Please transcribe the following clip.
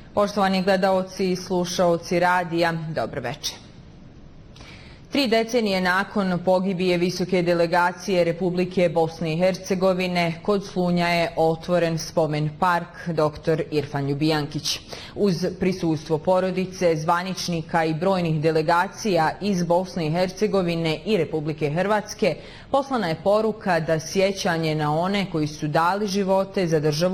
Poštovani gledaoci i slušaoci radija, dobro večer. 3 decenije nakon pogibije visoke delegacije Republike Bosne i Hercegovine, kod Slunja je otvoren spomen park dr. Irfan Ljubijankić. Uz prisustvo porodice, zvaničnika i brojnih delegacija iz Bosne i Hercegovine i Republike Hrvatske, poslana je poruka da sjećanje na one koji su dali živote za državu